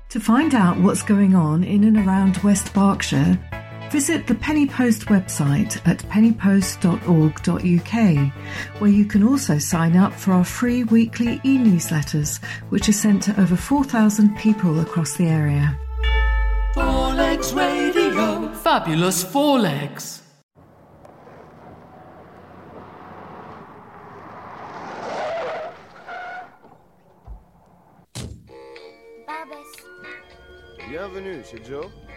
To find out what's going on in and around West Berkshire, visit the Penny Post website at pennypost.org.uk, where you can also sign up for our free weekly e-newsletters, which are sent to over 4,000 people across the area. Four Legs Radio. Fabulous Four Legs. Bienvenue chez Joe.